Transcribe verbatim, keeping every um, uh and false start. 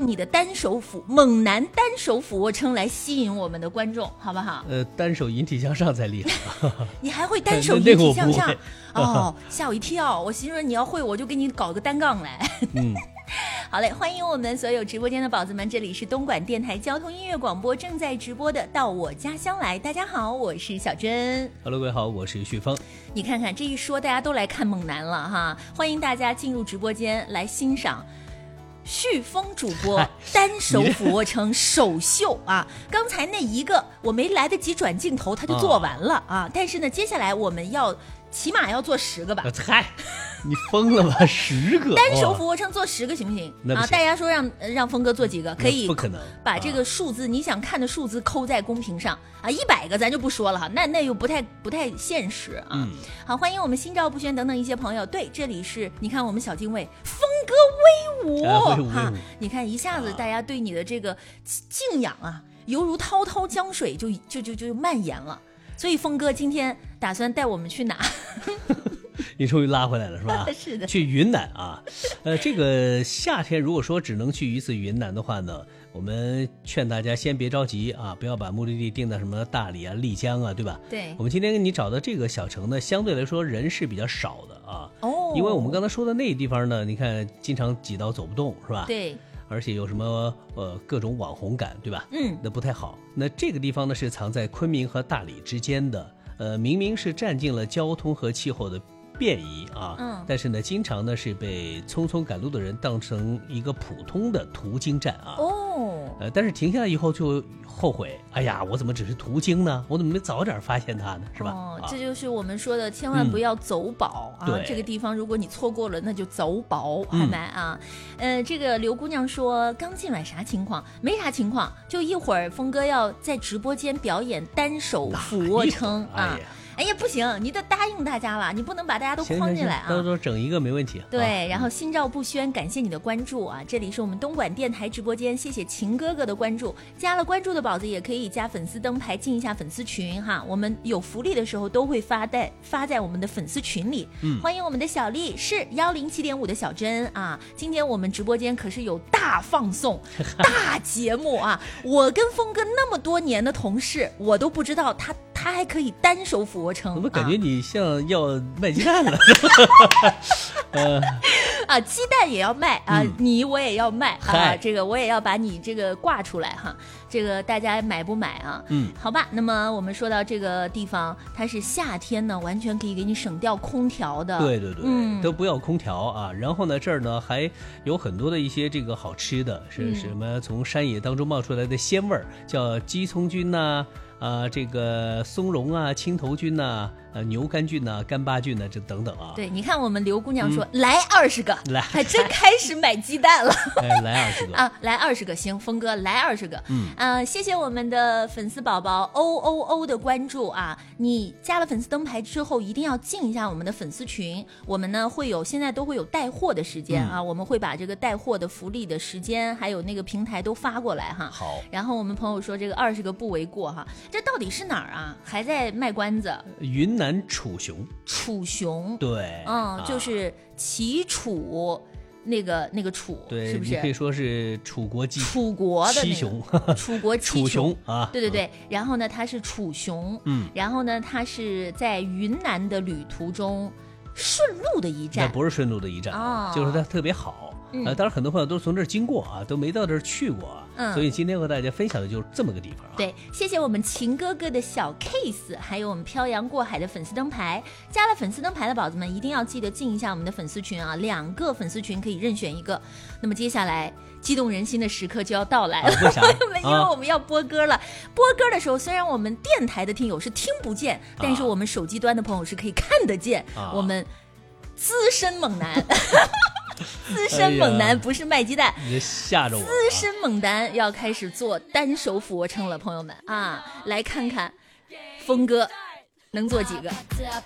你的单手俯猛男单手俯卧撑来吸引我们的观众，好不好？ 呃，单手引体向上才厉害。 你还会单手引体向上？哦，吓我一跳！我寻思你要会，我就给你搞个单杠来。 嗯。 好嘞，欢迎我们所有直播间的宝子们，这里是东莞电台交通音乐广播正在直播的《到我家乡来》。大家好，我是小珍。 Hello， 各位好，我是旭峰。 你看看这一说，大家都来看猛男了哈！欢迎大家进入直播间来欣赏旭峰主播单手俯卧撑首秀啊！刚才那一个我没来得及转镜头，他就做完了啊！啊但是呢，接下来我们要起码要做十个吧？ 嗨，你疯了吧？十个单手俯卧撑做十个行不行？ 不行啊！大家说让让峰哥做几个？可以， 不可能把这个数字、啊、你想看的数字扣在公屏上啊！一百个咱就不说了哈，那那又不太不太现实啊！ 嗯、 好，欢迎我们心照不宣等等一些朋友。对，这里是你看我们小精卫峰哥威武、 啊、威武哈！你看一下子大家对你的这个敬仰啊，犹如滔滔江水就就就就蔓延了。所以峰哥今天打算带我们去哪？ 你终于拉回来了是吧？ 是的， 去云南啊。呃，这个夏天如果说只能去一次云南的话呢，我们劝大家先别着急啊，不要把目的地定在什么大理啊、丽江啊，对吧？ 对。 我们今天给你找的这个小城呢，相对来说人是比较少的啊。 哦。 因为我们刚才说的那地方呢，你看经常挤到走不动是吧？ 对。 而且有什么呃各种网红感，对吧？ 嗯， 那不太好。那这个地方呢是藏在昆明和大理之间的，呃，明明是占尽了交通和气候的便宜啊， 嗯， 但是呢，经常呢是被匆匆赶路的人当成一个普通的途经站啊。 哦， 呃，但是停下来以后就后悔，哎呀，我怎么只是途经呢？我怎么没早点发现它呢？是吧？ 哦， 啊、 这就是我们说的，千万不要走宝、 嗯、 啊！这个地方如果你错过了，那就走宝，好吗？啊，呃，这个刘姑娘说刚进来啥情况？没啥情况，就一会儿峰哥要在直播间表演单手俯卧撑啊。 哎呀哎呀，不行，你得答应大家了，你不能把大家都框进来啊！ 到时候整一个没问题。 对， 啊、 然后心照不宣，感谢你的关注啊！这里是我们东莞电台直播间，谢谢秦哥哥的关注。加了关注的宝子也可以加粉丝灯牌进一下粉丝群哈，我们有福利的时候都会发在发在我们的粉丝群里。 嗯， 欢迎我们的小丽，是幺零七点五的小珍啊！今天我们直播间可是有大放送、大节目啊！我跟峰哥那么多年的同事，我都不知道他。他还可以单手俯卧撑， 怎么感觉你像要卖鸡蛋了？呃、 啊，鸡蛋也要卖啊， 嗯、 你我也要卖啊，这个我也要把你这个挂出来哈，这个大家买不买啊？ 嗯， 好吧。那么我们说到这个地方，它是夏天呢，完全可以给你省掉空调的。 对对对， 嗯， 都不要空调啊。然后呢，这儿呢还有很多的一些这个好吃的，是什么从山野当中冒出来的鲜味儿，叫鸡枞菌呐、啊。啊，这个松茸啊、青头菌呐、啊、呃牛肝菌呐、啊、干巴菌呐、啊，这等等啊。 对，你看我们刘姑娘说、嗯、来二十个， 来还真开始买鸡蛋了。 哎，来二十个啊，来二十个，行，峰哥来二十个。 嗯啊、呃，谢谢我们的粉丝宝宝 O O O 的关注啊！你加了粉丝灯牌之后，一定要进一下我们的粉丝群。我们呢会有现在都会有带货的时间啊，嗯、我们会把这个带货的福利的时间还有那个平台都发过来哈。 好。 然后我们朋友说这个二十个不为过哈。这到底是哪儿啊？还在卖关子。 云南楚雄。 楚雄。 对。 嗯， 啊、 就是齐楚那个那个楚， 对， 是不是？ 你可以说是楚国鸡。 楚国的、那个、 七雄。 楚国七楚雄啊。 对对对。然后呢，它是楚雄。 嗯。 然后呢，它是在云南的旅途中顺路的一站。 那不是顺路的一站啊，哦、就是它特别好。 嗯、 呃，当然很多朋友都从这儿经过啊，都没到这儿去过啊， 嗯， 所以今天和大家分享的就是这么个地方啊。 对，谢谢我们秦哥哥的小 case， 还有我们漂洋过海的粉丝灯牌。加了粉丝灯牌的宝子们一定要记得进一下我们的粉丝群啊，两个粉丝群可以任选一个。那么接下来激动人心的时刻就要到来了， 啊、为啥？ 因为我们要播歌了。啊、播歌的时候，虽然我们电台的听友是听不见，啊、但是我们手机端的朋友是可以看得见。啊、我们资深猛男。资深猛男不是卖鸡蛋， 你吓着我！ 资深猛男要开始做单手俯卧撑了，朋友们啊，来看看峰哥能做几个。